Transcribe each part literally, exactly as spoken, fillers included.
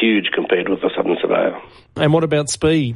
huge compared with the Southern Surveyor. And what about speed?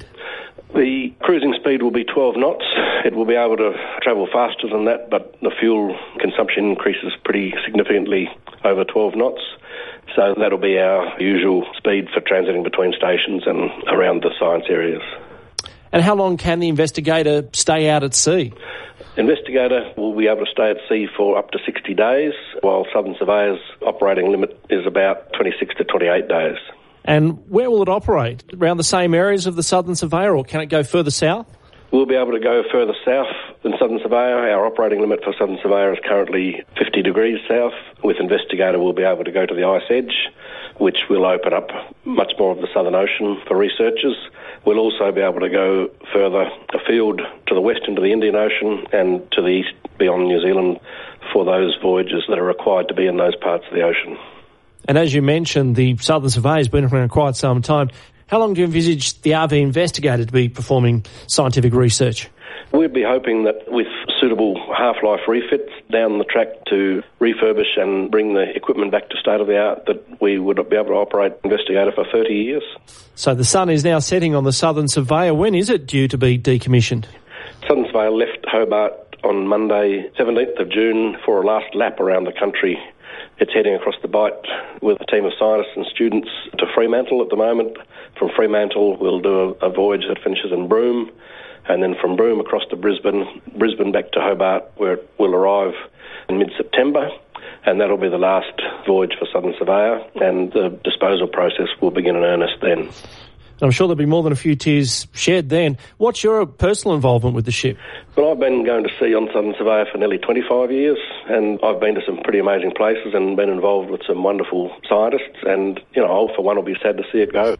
The cruising speed will be twelve knots. It will be able to travel faster than that, but the fuel consumption increases pretty significantly over twelve knots. So that'll be our usual speed for transiting between stations and around the science areas. And how long can the Investigator stay out at sea? Investigator will be able to stay at sea for up to sixty days, while Southern Surveyor's operating limit is about twenty-six to twenty-eight days. And where will it operate? Around the same areas of the Southern Surveyor, or can it go further south? We'll be able to go further south than Southern Surveyor. Our operating limit for Southern Surveyor is currently fifty degrees south. With Investigator, we'll be able to go to the ice edge, which will open up much more of the Southern Ocean for researchers. We'll also be able to go further afield to the west into the Indian Ocean and to the east beyond New Zealand for those voyages that are required to be in those parts of the ocean. And as you mentioned, the Southern Surveyor has been around quite some time. How long do you envisage the R V Investigator to be performing scientific research? We'd be hoping that with suitable half-life refits down the track to refurbish and bring the equipment back to state-of-the-art, that we would be able to operate Investigator for thirty years. So the sun is now setting on the Southern Surveyor. When is it due to be decommissioned? Southern Surveyor left Hobart on Monday, seventeenth of June, for a last lap around the country. It's heading across the Bight with a team of scientists and students to Fremantle at the moment. From Fremantle, we'll do a, a voyage that finishes in Broome, and then from Broome across to Brisbane, Brisbane back to Hobart, where it will arrive in mid-September, and that'll be the last voyage for Southern Surveyor, and the disposal process will begin in earnest then. I'm sure there'll be more than a few tears shed then. What's your personal involvement with the ship? Well, I've been going to sea on Southern Surveyor for nearly twenty-five years, and I've been to some pretty amazing places and been involved with some wonderful scientists, and, you know, I, for one, will be sad to see it go.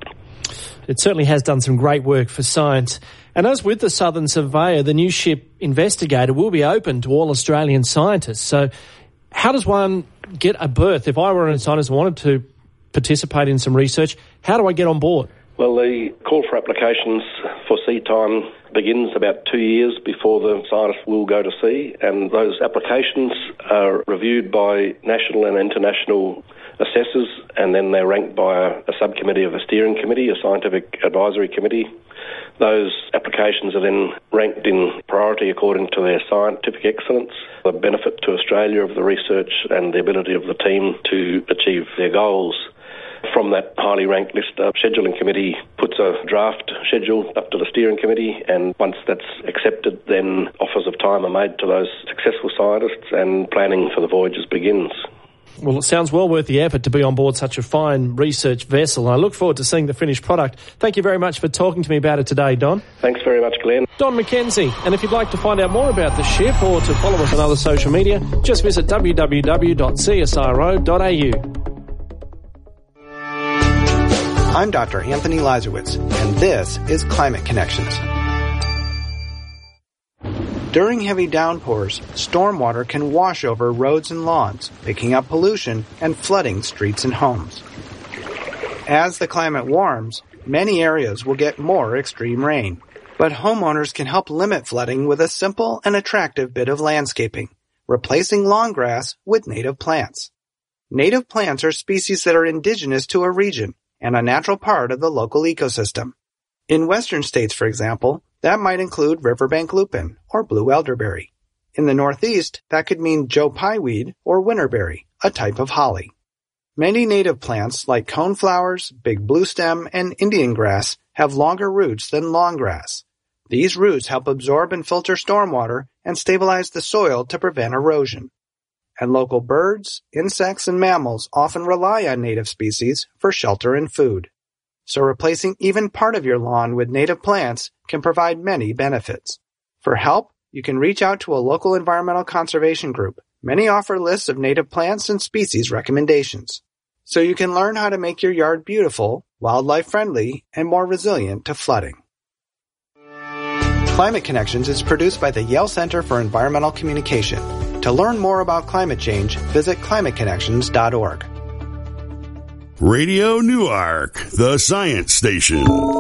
It certainly has done some great work for science. And as with the Southern Surveyor, the new ship Investigator will be open to all Australian scientists. So how does one get a berth? If I were a scientist and wanted to participate in some research, how do I get on board? Well, the call for applications for sea time begins about two years before the scientists will go to sea, and those applications are reviewed by national and international assessors, and then they're ranked by a, a subcommittee of a steering committee, a scientific advisory committee. Those applications are then ranked in priority according to their scientific excellence, the benefit to Australia of the research, and the ability of the team to achieve their goals. From that highly ranked list, a scheduling committee puts a draft schedule up to the steering committee, and once that's accepted, then offers of time are made to those successful scientists and planning for the voyages begins. Well, it sounds well worth the effort to be on board such a fine research vessel. I look forward to seeing the finished product. Thank you very much for talking to me about it today, Don. Thanks very much, Glenn. Don McKenzie. And if you'd like to find out more about the ship or to follow us on other social media, just visit w w w dot c s r o dot a u. I'm Doctor Anthony Lazarowitz, and this is Climate Connections. During heavy downpours, stormwater can wash over roads and lawns, picking up pollution and flooding streets and homes. As the climate warms, many areas will get more extreme rain, but homeowners can help limit flooding with a simple and attractive bit of landscaping, replacing lawn grass with native plants. Native plants are species that are indigenous to a region and a natural part of the local ecosystem. In western states, for example, that might include riverbank lupin or blue elderberry. In the Northeast, that could mean Joe Pyeweed or winterberry, a type of holly. Many native plants like coneflowers, big bluestem, and Indian grass have longer roots than long grass. These roots help absorb and filter stormwater and stabilize the soil to prevent erosion. And local birds, insects, and mammals often rely on native species for shelter and food. So replacing even part of your lawn with native plants can provide many benefits. For help, you can reach out to a local environmental conservation group. Many offer lists of native plants and species recommendations. So you can learn how to make your yard beautiful, wildlife-friendly, and more resilient to flooding. Climate Connections is produced by the Yale Center for Environmental Communication. To learn more about climate change, visit climate connections dot org. Radio Newark, the science station.